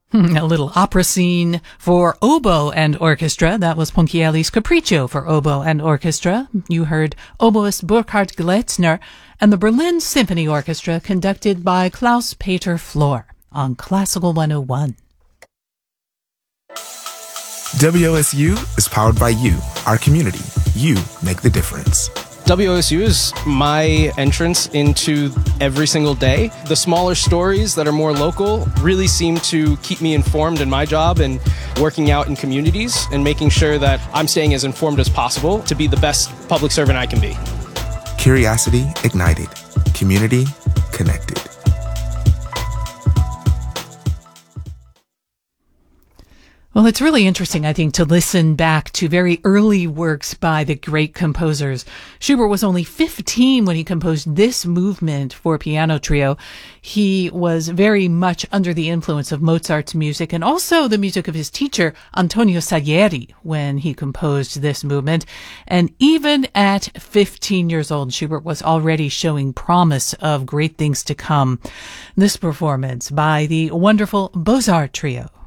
A little opera scene for oboe and orchestra. That was Ponchielli's Capriccio for oboe and orchestra. You heard oboist Burkhard Gleitzner and the Berlin Symphony Orchestra conducted by Klaus-Peter Flor on Classical 101. WOSU is powered by you, our community. You make the difference. WOSU is my entrance into every single day. The smaller stories that are more local really seem to keep me informed in my job and working out in communities and making sure that I'm staying as informed as possible to be the best public servant I can be. Curiosity ignited. Community connected. Well, it's really interesting, I think, to listen back to very early works by the great composers. Schubert was only 15 when he composed this movement for piano trio. He was very much under the influence of Mozart's music and also the music of his teacher, Antonio Salieri, when he composed this movement. And even at 15 years old, Schubert was already showing promise of great things to come. This performance by the wonderful Beaux-Arts Trio.